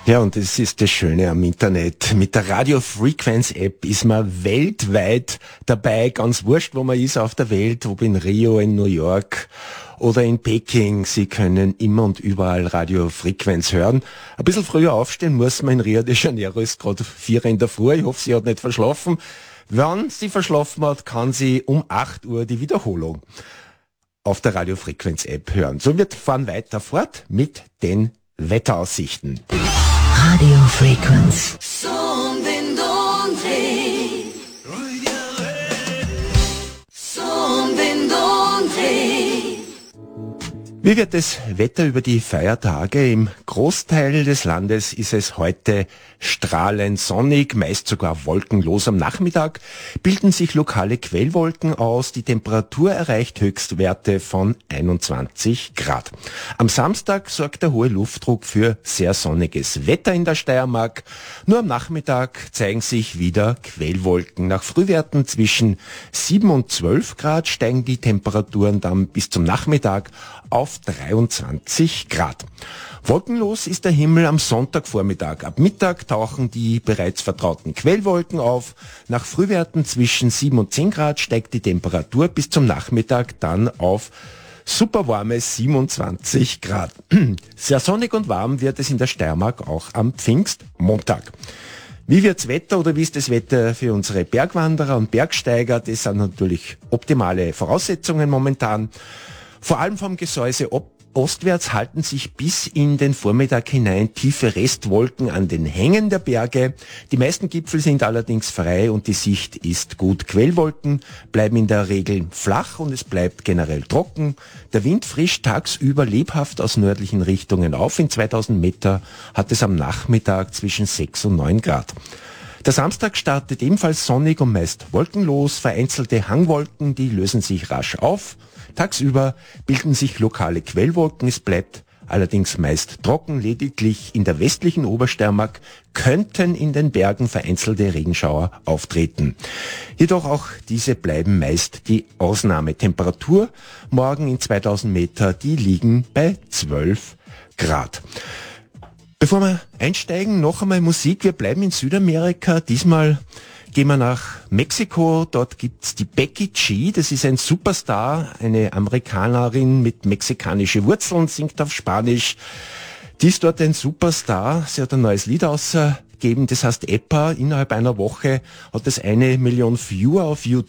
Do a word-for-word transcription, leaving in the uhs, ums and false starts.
Ja, und das ist das Schöne am Internet. Mit der Radio Frequenz App ist man weltweit dabei, ganz wurscht, wo man ist auf der Welt, ob in Rio, in New York oder in Peking. Sie können immer und überall Radio Frequenz hören. Ein bisschen früher aufstehen muss man in Rio de Janeiro, ist gerade vier in der Früh. Ich hoffe, sie hat nicht verschlafen. Wenn sie verschlafen hat, kann sie um acht Uhr die Wiederholung auf der Radio Frequenz App hören. So, wir fahren weiter fort mit den Wetteraussichten. Radio Frequenz. Wie wird das Wetter über die Feiertage? Im Großteil des Landes ist es heute strahlend sonnig, meist sogar wolkenlos. Am Nachmittag bilden sich lokale Quellwolken aus. Die Temperatur erreicht Höchstwerte von einundzwanzig Grad. Am Samstag sorgt der hohe Luftdruck für sehr sonniges Wetter in der Steiermark. Nur am Nachmittag zeigen sich wieder Quellwolken. Nach Frühwerten zwischen sieben und zwölf Grad steigen die Temperaturen dann bis zum Nachmittag auf dreiundzwanzig Grad. Wolkenlos ist der Himmel am Sonntagvormittag. Ab Mittag tauchen die bereits vertrauten Quellwolken auf. Nach Frühwerten zwischen sieben und zehn Grad steigt die Temperatur bis zum Nachmittag dann auf superwarme siebenundzwanzig Grad. Sehr sonnig und warm wird es in der Steiermark auch am Pfingstmontag. Wie wird's Wetter oder wie ist das Wetter für unsere Bergwanderer und Bergsteiger? Das sind natürlich optimale Voraussetzungen momentan. Vor allem vom Gesäuse ostwärts halten sich bis in den Vormittag hinein tiefe Restwolken an den Hängen der Berge. Die meisten Gipfel sind allerdings frei und die Sicht ist gut. Quellwolken bleiben in der Regel flach und es bleibt generell trocken. Der Wind frischt tagsüber lebhaft aus nördlichen Richtungen auf. In zweitausend Meter hat es am Nachmittag zwischen sechs und neun Grad. Der Samstag startet ebenfalls sonnig und meist wolkenlos. Vereinzelte Hangwolken, die lösen sich rasch auf. Tagsüber bilden sich lokale Quellwolken, es bleibt allerdings meist trocken. Lediglich in der westlichen Obersteiermark könnten in den Bergen vereinzelte Regenschauer auftreten. Jedoch auch diese bleiben meist die Ausnahme. Temperatur morgen in zweitausend Meter, die liegen bei zwölf Grad. Bevor wir einsteigen, noch einmal Musik. Wir bleiben in Südamerika. Diesmal gehen wir nach Mexiko. Dort gibt's die Becky G. Das ist ein Superstar, eine Amerikanerin mit mexikanischen Wurzeln, singt auf Spanisch. Die ist dort ein Superstar. Sie hat ein neues Lied ausgegeben, das heißt Epa. Innerhalb einer Woche hat es eine Million Viewer auf YouTube.